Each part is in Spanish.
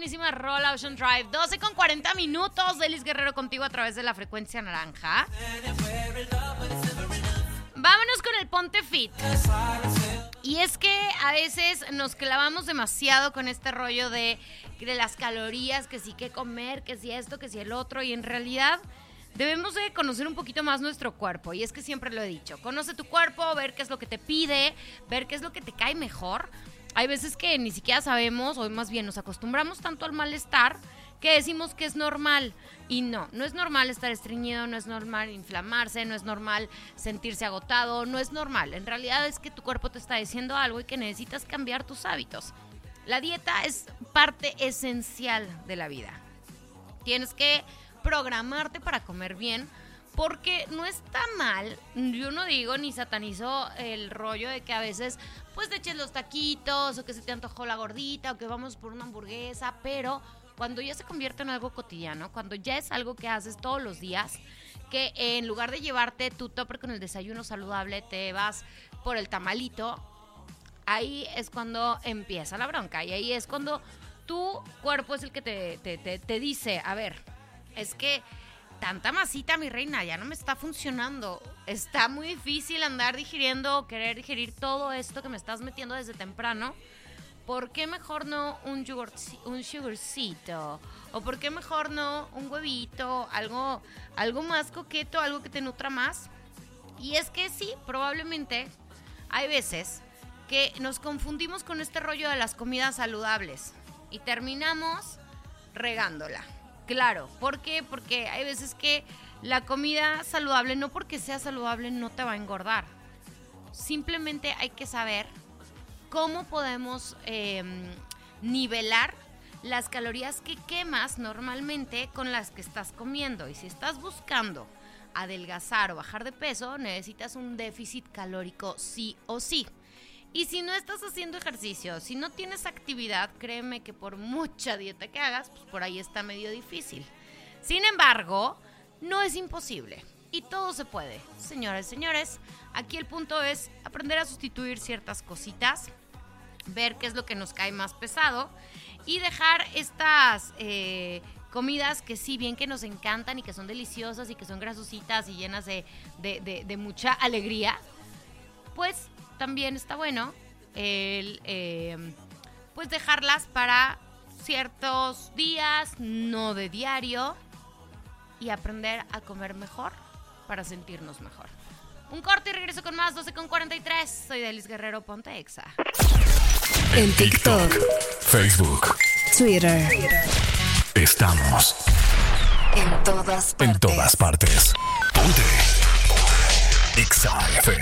buenísima rola Ocean Drive. 12:40 minutos. Delis Guerrero contigo a través de la frecuencia naranja. Vámonos con el Ponte Fit. Y es que a veces nos clavamos demasiado con este rollo de las calorías, que sí que comer, que sí esto, que sí el otro. Y en realidad debemos de conocer un poquito más nuestro cuerpo. Y es que siempre lo he dicho. Conoce tu cuerpo, ver qué es lo que te pide, ver qué es lo que te cae mejor. Hay veces que ni siquiera sabemos, o más bien nos acostumbramos tanto al malestar que decimos que es normal. Y no es normal estar estreñido, no es normal inflamarse, no es normal sentirse agotado, no es normal. En realidad es que tu cuerpo te está diciendo algo y que necesitas cambiar tus hábitos. La dieta es parte esencial de la vida. Tienes que programarte para comer bien, porque no está mal. Yo no digo ni satanizo el rollo de que a veces pues te eches los taquitos, o que se te antojó la gordita, o que vamos por una hamburguesa, pero cuando ya se convierte en algo cotidiano, cuando ya es algo que haces todos los días, que en lugar de llevarte tu tupper con el desayuno saludable, te vas por el tamalito, ahí es cuando empieza la bronca. Y ahí es cuando tu cuerpo es el que te dice, a ver, es que tanta masita, mi reina, ya no me está funcionando. Está muy difícil andar digiriendo o querer digerir todo esto que me estás metiendo desde temprano. ¿Por qué mejor no un sugarcito? ¿O por qué mejor no un huevito? Algo más coqueto, algo que te nutra más. Y es que sí, probablemente hay veces que nos confundimos con este rollo de las comidas saludables y terminamos regándola. Claro, ¿por qué? Porque hay veces que la comida saludable, no porque sea saludable, no te va a engordar. Simplemente hay que saber cómo podemos nivelar las calorías que quemas normalmente con las que estás comiendo. Y si estás buscando adelgazar o bajar de peso, necesitas un déficit calórico sí o sí. Y si no estás haciendo ejercicio, si no tienes actividad, créeme que por mucha dieta que hagas, pues por ahí está medio difícil. Sin embargo, no es imposible y todo se puede. Señoras y señores, aquí el punto es aprender a sustituir ciertas cositas, ver qué es lo que nos cae más pesado y dejar estas comidas que sí, bien que nos encantan y que son deliciosas y que son grasositas y llenas de mucha alegría, pues también está bueno pues dejarlas para ciertos días, no de diario, y aprender a comer mejor para sentirnos mejor. Un corte y regreso con más, 12:43. Soy Delis Guerrero, ponte Exa. En TikTok, Facebook, Twitter. Estamos En todas partes. en todas partes. Ponte Exa FM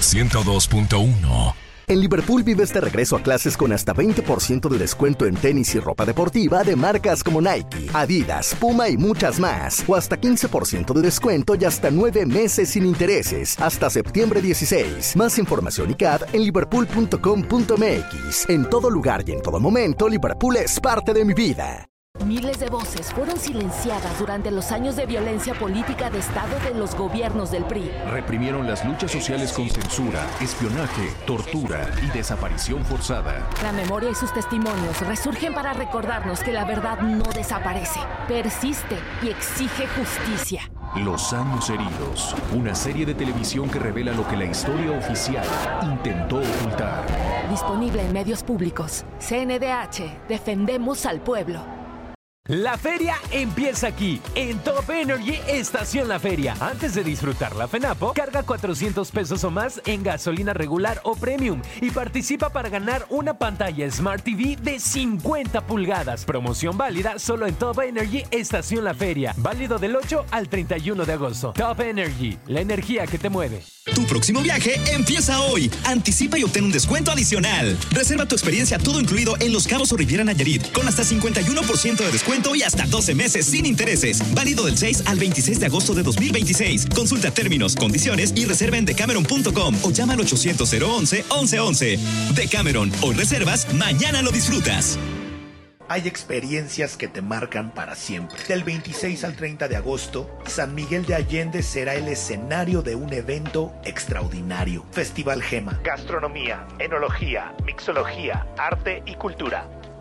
102.1. En Liverpool vives de regreso a clases con hasta 20% de descuento en tenis y ropa deportiva de marcas como Nike, Adidas, Puma y muchas más. O hasta 15% de descuento y hasta 9 meses sin intereses, hasta septiembre 16. Más información y CAD en liverpool.com.mx. En todo lugar y en todo momento, Liverpool es parte de mi vida. Miles de voces fueron silenciadas durante los años de violencia política de Estado de los gobiernos del PRI. Reprimieron las luchas sociales con censura, espionaje, tortura y desaparición forzada. La memoria y sus testimonios resurgen para recordarnos que la verdad no desaparece, persiste y exige justicia. Los años heridos, una serie de televisión que revela lo que la historia oficial intentó ocultar. Disponible en medios públicos. CNDH, defendemos al pueblo. La feria empieza aquí, en Top Energy Estación La Feria. Antes de disfrutar la FENAPO, carga 400 pesos o más en gasolina regular o premium y participa para ganar una pantalla Smart TV de 50 pulgadas. Promoción válida solo en Top Energy Estación La Feria. Válido del 8 al 31 de agosto. Top Energy, la energía que te mueve. Tu próximo viaje empieza hoy. Anticipa y obtén un descuento adicional. Reserva tu experiencia todo incluido en Los Cabos o Riviera Nayarit con hasta 51% de descuento y hasta 12 meses sin intereses. Válido del 6 al 26 de agosto de 2026. Consulta términos, condiciones y reserva en decameron.com o llama al 800-011-1111. Decameron, hoy reservas, mañana lo disfrutas. Hay experiencias que te marcan para siempre. Del 26 al 30 de agosto, San Miguel de Allende será el escenario de un evento extraordinario. Festival Gema. Gastronomía, enología, mixología, arte y cultura.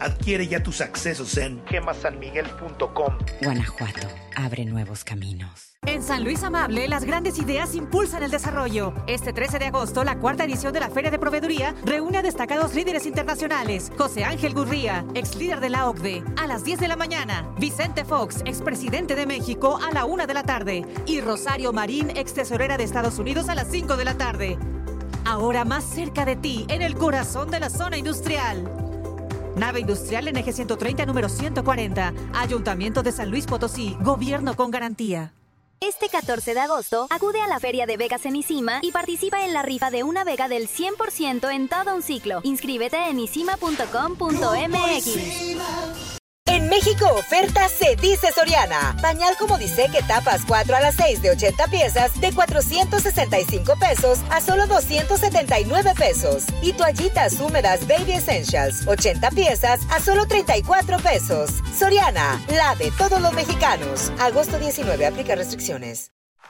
Adquiere ya tus accesos en gemasanmiguel.com. Guanajuato abre nuevos caminos. En San Luis Amable, las grandes ideas impulsan el desarrollo. Este 13 de agosto, la cuarta edición de la Feria de Proveeduría reúne a destacados líderes internacionales. José Ángel Gurría, ex líder de la OCDE, a las 10 de la mañana. Vicente Fox, expresidente de México, a la 1 de la tarde. Y Rosario Marín, ex tesorera de Estados Unidos, a las 5 de la tarde. Ahora más cerca de ti, en el corazón de la zona industrial. Nave industrial en eje 130, número 140. Ayuntamiento de San Luis Potosí. Gobierno con garantía. Este 14 de agosto, acude a la Feria de Vegas en Isima y participa en la rifa de una vega del 100% en todo un ciclo. Inscríbete en isima.com.mx. En México, oferta se dice Soriana. Pañal como dice que tapas 4 a las 6 de 80 piezas de 465 pesos a solo 279 pesos. Y toallitas húmedas Baby Essentials, 80 piezas a solo 34 pesos. Soriana, la de todos los mexicanos. Agosto 19, aplica restricciones.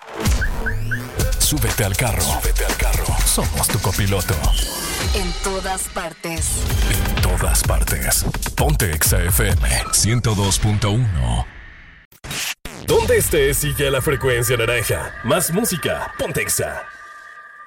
Súbete al carro. Súbete al carro. Somos tu copiloto. En todas partes. En todas partes. Ponte Exa FM 102.1. Donde estés, sigue la frecuencia naranja. Más música. Ponte Exa.